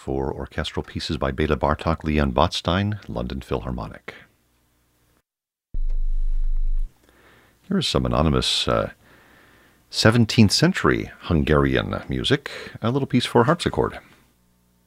for orchestral pieces by Bela Bartok, Leon Botstein, London Philharmonic. Here's some anonymous 17th century Hungarian music, a little piece for harpsichord.